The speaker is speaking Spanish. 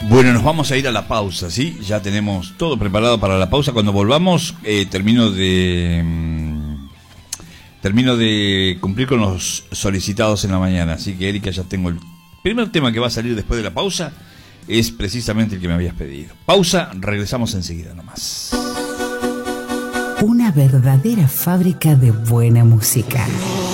Bueno, nos vamos a ir a la pausa, ¿sí? Ya tenemos todo preparado para la pausa. Cuando volvamos, termino de cumplir con los solicitados en la mañana. Así que, Erika, ya tengo el primer tema que va a salir después de la pausa. Es precisamente el que me habías pedido. Pausa, regresamos enseguida nomás. Una verdadera fábrica de buena música.